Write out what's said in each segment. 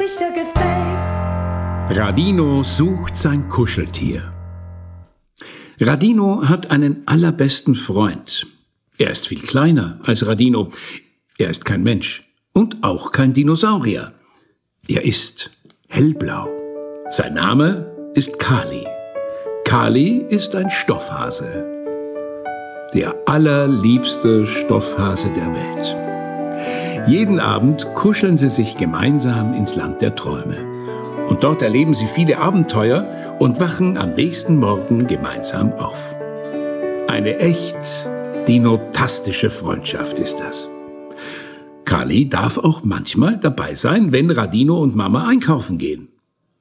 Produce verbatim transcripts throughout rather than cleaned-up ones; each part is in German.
sicher gefällt. Radino sucht sein Kuscheltier. Radino hat einen allerbesten Freund. Er ist viel kleiner als Radino. Er ist kein Mensch und auch kein Dinosaurier. Er ist hellblau. Sein Name ist Kali. Kali ist ein Stoffhase. Der allerliebste Stoffhase der Welt. Jeden Abend kuscheln sie sich gemeinsam ins Land der Träume. Und dort erleben sie viele Abenteuer und wachen am nächsten Morgen gemeinsam auf. Eine echt dinotastische Freundschaft ist das. Kali darf auch manchmal dabei sein, wenn Radino und Mama einkaufen gehen.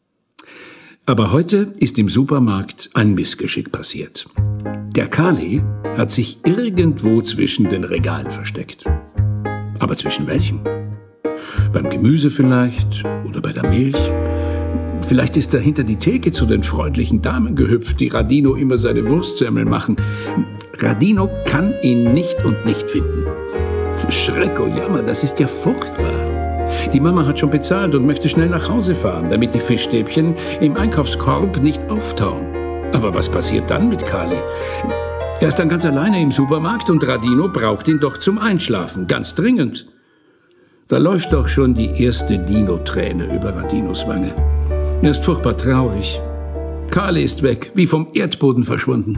Aber heute ist im Supermarkt ein Missgeschick passiert. Der Kali hat sich irgendwo zwischen den Regalen versteckt. Aber zwischen welchen? Beim Gemüse vielleicht oder bei der Milch? Vielleicht ist er hinter die Theke zu den freundlichen Damen gehüpft, die Radino immer seine Wurstsemmel machen. Radino kann ihn nicht und nicht finden. Schreck, oh Jammer, das ist ja furchtbar. Die Mama hat schon bezahlt und möchte schnell nach Hause fahren, damit die Fischstäbchen im Einkaufskorb nicht auftauen. Aber was passiert dann mit Kali? Er ist dann ganz alleine im Supermarkt und Radino braucht ihn doch zum Einschlafen, ganz dringend. Da läuft doch schon die erste Dino-Träne über Radinos Wange. Er ist furchtbar traurig. Kali ist weg, wie vom Erdboden verschwunden.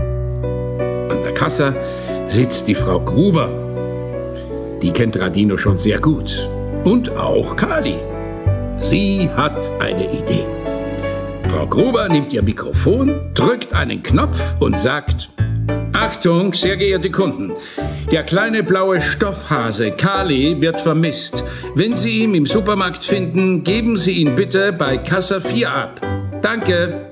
An der Kasse sitzt die Frau Gruber. Die kennt Radino schon sehr gut. Und auch Kali. Sie hat eine Idee. Frau Gruber nimmt ihr Mikrofon, drückt einen Knopf und sagt: Achtung, sehr geehrte Kunden! Der kleine blaue Stoffhase Kali wird vermisst. Wenn Sie ihn im Supermarkt finden, geben Sie ihn bitte bei Kasse vier ab. Danke.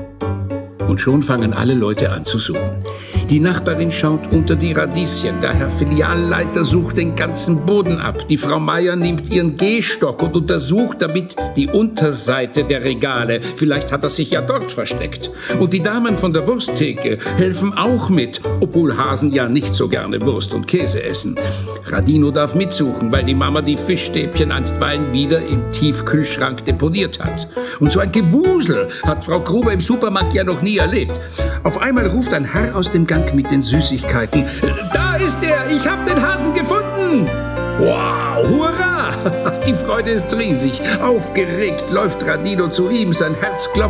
Und schon fangen alle Leute an zu suchen. Die Nachbarin schaut unter die Radieschen. Der Herr Filialleiter sucht den ganzen Boden ab. Die Frau Meier nimmt ihren Gehstock und untersucht damit die Unterseite der Regale. Vielleicht hat er sich ja dort versteckt. Und die Damen von der Wursttheke helfen auch mit, obwohl Hasen ja nicht so gerne Wurst und Käse essen. Radino darf mitsuchen, weil die Mama die Fischstäbchen einstweilen wieder im Tiefkühlschrank deponiert hat. Und so ein Gewusel hat Frau Gruber im Supermarkt ja noch nie erlebt. Auf einmal ruft ein Herr aus dem Gang mit den Süßigkeiten: Da ist er! Ich hab den Hasen gefunden! Wow, hurra! Die Freude ist riesig. Aufgeregt läuft Radino zu ihm, sein Herz klopft.